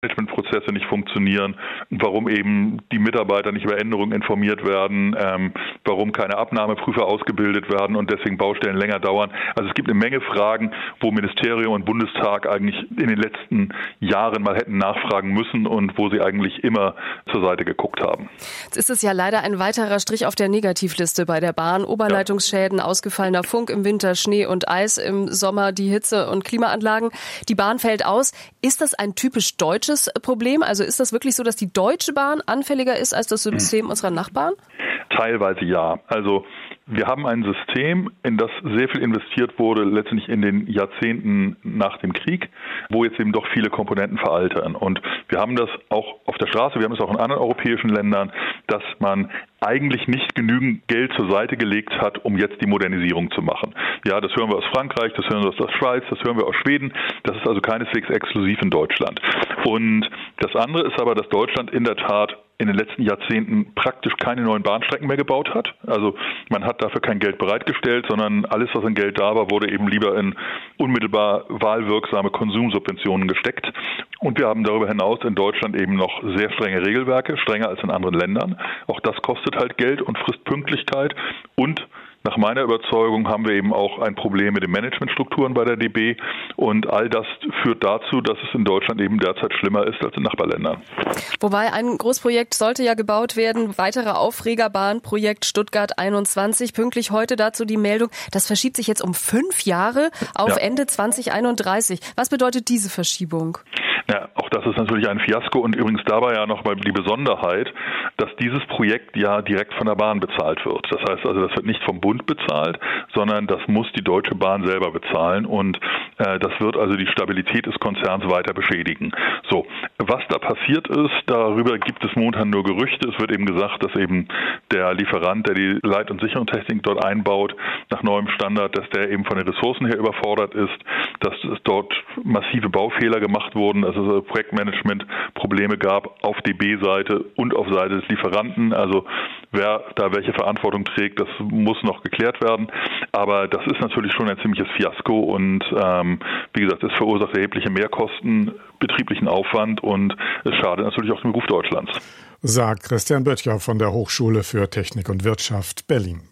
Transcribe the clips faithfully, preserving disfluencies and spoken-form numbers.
Managementprozesse nicht funktionieren, warum eben die Mitarbeiter nicht über Änderungen informiert werden, ähm, warum keine Abnahmeprüfer ausgebildet werden und deswegen Baustellen länger dauern. Also es gibt eine Menge Fragen, wo Ministerium und Bundestag eigentlich in den letzten Jahren mal hätten nachfragen müssen und wo sie eigentlich immer zur Seite geguckt haben. Jetzt ist es ja leider ein weiterer Strich auf der Negativliste bei der Bahn. Oberleitungsschäden, ja. Ausgefallener Funk im Winter, Schnee und Eis im Sommer, die Hitze und Klimaanlagen. Die Bahn fällt aus. Ist das ein typisch deutsches Problem? Also ist das wirklich so, dass die Deutsche Bahn anfälliger ist als das System unserer Nachbarn? Teilweise ja. Also wir haben ein System, in das sehr viel investiert wurde, letztendlich in den Jahrzehnten nach dem Krieg, wo jetzt eben doch viele Komponenten veraltern. Und wir haben das auch auf der Straße, wir haben es auch in anderen europäischen Ländern, dass man eigentlich nicht genügend Geld zur Seite gelegt hat, um jetzt die Modernisierung zu machen. Ja, das hören wir aus Frankreich, das hören wir aus der Schweiz, das hören wir aus Schweden. Das ist also keineswegs exklusiv in Deutschland. Und das andere ist aber, dass Deutschland in der Tat in den letzten Jahrzehnten praktisch keine neuen Bahnstrecken mehr gebaut hat. Also man hat dafür kein Geld bereitgestellt, sondern alles, was an Geld da war, wurde eben lieber in unmittelbar wahlwirksame Konsumsubventionen gesteckt. Und wir haben darüber hinaus in Deutschland eben noch sehr strenge Regelwerke, strenger als in anderen Ländern. Auch das kostet halt Geld und frisst Pünktlichkeit. Und nach meiner Überzeugung haben wir eben auch ein Problem mit den Managementstrukturen bei der D B und all das führt dazu, dass es in Deutschland eben derzeit schlimmer ist als in Nachbarländern. Wobei ein Großprojekt sollte ja gebaut werden, weiterer Aufregerbahnprojekt Stuttgart einundzwanzig. Pünktlich heute dazu die Meldung, das verschiebt sich jetzt um fünf Jahre auf ja. Ende zwanzig einunddreißig. Was bedeutet diese Verschiebung? Ja, auch das ist natürlich ein Fiasko und übrigens dabei ja noch mal die Besonderheit, dass dieses Projekt ja direkt von der Bahn bezahlt wird. Das heißt also, das wird nicht vom Bund bezahlt, sondern das muss die Deutsche Bahn selber bezahlen und äh, das wird also die Stabilität des Konzerns weiter beschädigen. So, was da passiert ist, darüber gibt es momentan nur Gerüchte. Es wird eben gesagt, dass eben der Lieferant, der die Leit- und Sicherungstechnik dort einbaut, nach neuem Standard, dass der eben von den Ressourcen her überfordert ist, dass es dort massive Baufehler gemacht wurden, dass es also Projektmanagement-Probleme gab auf D B-Seite und auf Seite des Lieferanten. Also wer da welche Verantwortung trägt, das muss noch geklärt werden. Aber das ist natürlich schon ein ziemliches Fiasko und ähm, wie gesagt, es verursacht erhebliche Mehrkosten, betrieblichen Aufwand und es schadet natürlich auch dem Ruf Deutschlands. Sagt Christian Böttcher von der Hochschule für Technik und Wirtschaft Berlin.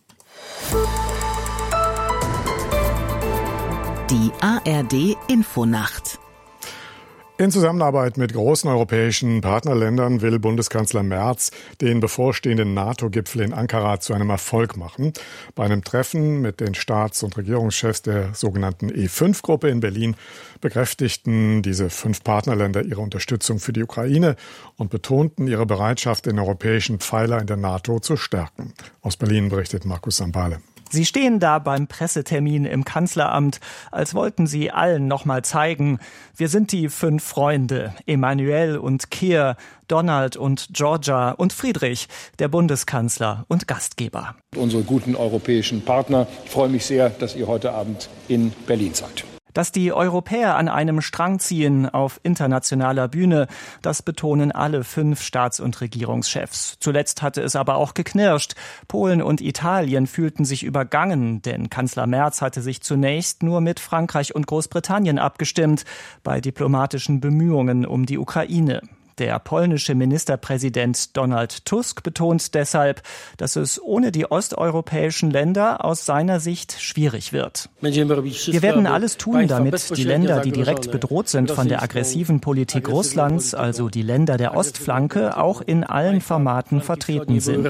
Die A R D Infonacht. In Zusammenarbeit mit großen europäischen Partnerländern will Bundeskanzler Merz den bevorstehenden NATO-Gipfel in Ankara zu einem Erfolg machen. Bei einem Treffen mit den Staats- und Regierungschefs der sogenannten E fünf Gruppe in Berlin bekräftigten diese fünf Partnerländer ihre Unterstützung für die Ukraine und betonten ihre Bereitschaft, den europäischen Pfeiler in der NATO zu stärken. Aus Berlin berichtet Markus Sambale. Sie stehen da beim Pressetermin im Kanzleramt, als wollten sie allen noch mal zeigen, wir sind die fünf Freunde, Emmanuel und Keir, Donald und Georgia und Friedrich, der Bundeskanzler und Gastgeber. Unsere guten europäischen Partner, ich freue mich sehr, dass ihr heute Abend in Berlin seid. Dass die Europäer an einem Strang ziehen auf internationaler Bühne, das betonen alle fünf Staats- und Regierungschefs. Zuletzt hatte es aber auch geknirscht. Polen und Italien fühlten sich übergangen, denn Kanzler Merz hatte sich zunächst nur mit Frankreich und Großbritannien abgestimmt bei diplomatischen Bemühungen um die Ukraine. Der polnische Ministerpräsident Donald Tusk betont deshalb, dass es ohne die osteuropäischen Länder aus seiner Sicht schwierig wird. Wir werden alles tun, damit die Länder, die direkt bedroht sind von der aggressiven Politik Russlands, also die Länder der Ostflanke, auch in allen Formaten vertreten sind.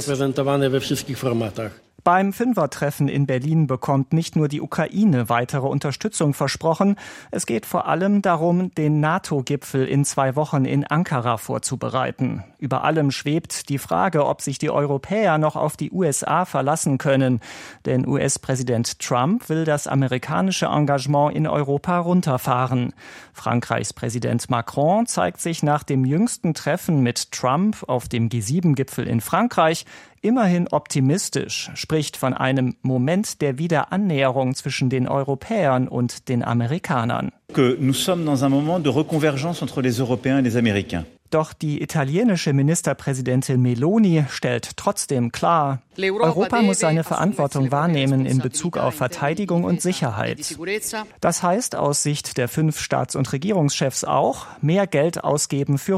Beim Fünfertreffen in Berlin bekommt nicht nur die Ukraine weitere Unterstützung versprochen, es geht vor allem darum, den NATO-Gipfel in zwei Wochen in Ankara vorzubereiten. Über allem schwebt die Frage, ob sich die Europäer noch auf die U S A verlassen können. Denn U S-Präsident Trump will das amerikanische Engagement in Europa runterfahren. Frankreichs Präsident Macron zeigt sich nach dem jüngsten Treffen mit Trump auf dem G sieben Gipfel in Frankreich immerhin optimistisch, spricht von einem Moment der Wiederannäherung zwischen den Europäern und den Amerikanern. Que nous sommes dans un moment de reconvergence entre les Européens et les Américains. Doch die italienische Ministerpräsidentin Meloni stellt trotzdem klar, Europa muss seine Verantwortung wahrnehmen in Bezug auf Verteidigung und Sicherheit. Das heißt aus Sicht der fünf Staats- und Regierungschefs auch, mehr Geld ausgeben für